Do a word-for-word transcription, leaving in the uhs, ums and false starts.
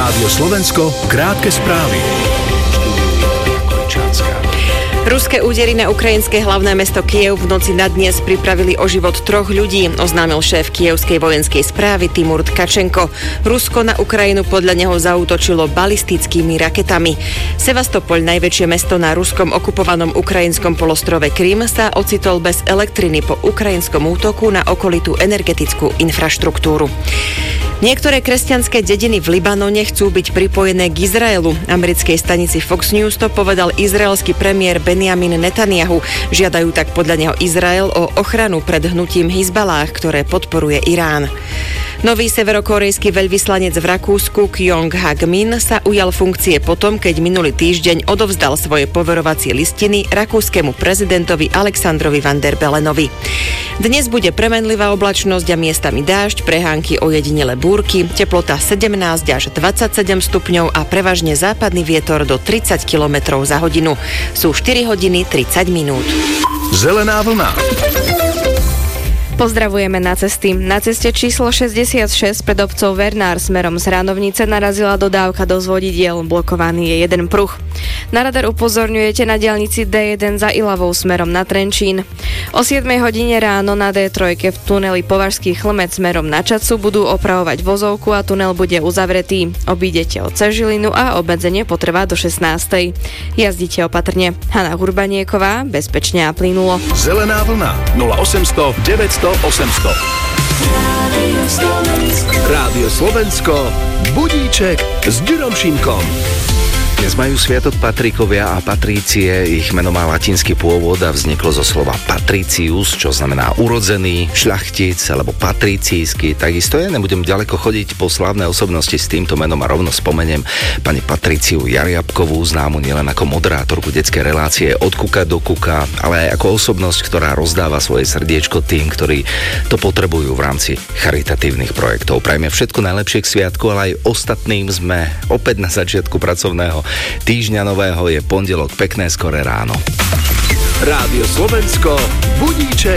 Rádio Slovensko, krátke správy. Ruské údery na ukrajinské hlavné mesto Kyjev v noci na dnes pripravili o život troch ľudí, oznámil šéf kyjevskej vojenskej správy Timur Tkačenko. Rusko na Ukrajinu podľa neho zaútočilo balistickými raketami. Sevastopol, najväčšie mesto na ruskom okupovanom ukrajinskom polostrove Krym, sa ocitol bez elektriny po ukrajinskom útoku na okolitú energetickú infraštruktúru. Niektoré kresťanské dediny v Libanone chcú byť pripojené k Izraelu. Americkej stanici Fox News to povedal izraelský premiér Benjamin Netanyahu. Žiadajú tak podľa neho Izrael o ochranu pred hnutím Hizballáh, ktoré podporuje Irán. Nový severokórejský veľvyslanec v Rakúsku Kyong Hak-min sa ujal funkcie potom, keď minulý týždeň odovzdal svoje poverovacie listiny rakúskemu prezidentovi Alexandrovi Van der Bellenovi. Dnes bude premenlivá oblačnosť a miestami dážď, prehánky ojedinele búrky, teplota sedemnásť až dvadsaťsedem stupňov a prevažne západný vietor do tridsať kilometrov za hodinu. Sú štyri hodiny tridsať minút. Zelená vlna. Pozdravujeme na cesty. Na ceste číslo šesťdesiatšesť pred obcov Vernár smerom z Hranovnice narazila dodávka do zvodidiel. Blokovaný je jeden pruh. Na radar upozorňujete na diaľnici dé jeden za Ilavou smerom na Trenčín. O siedmej hodine ráno na dé tri v tuneli Považský Chlmec smerom na Čacu budú opravovať vozovku a tunel bude uzavretý. Obídete od Cežilinu a obmedzenie potrvá do šestnástej. Jazdite opatrne. Hana Hurbanieková, bezpečne a plynulo. Zelená vlna nula osemsto deväťsto osemsto. Rádio Slovensko, budíček s Ďurom Šimkom. Dnes majú sviatok Patrikovia a Patrície. Ich meno má latinský pôvod a vzniklo zo slova patricius, čo znamená urodzený, šľachtic alebo patricísky. Takisto ja nebudem ďaleko chodiť po slávnej osobnosti s týmto menom a rovno spomeniem pani Patriciu Jariabkovú, známu nielen ako moderátorku detskej relácie Od kuka do kuka, ale aj ako osobnosť, ktorá rozdáva svoje srdiečko tým, ktorí to potrebujú v rámci charitatívnych projektov. Prajme všetko najlepšie k sviatku, ale aj ostatným. Sme opäť na začiatku pracovného týždňa nového, je pondelok, pekné skoré ráno. Rádio Slovensko, budíček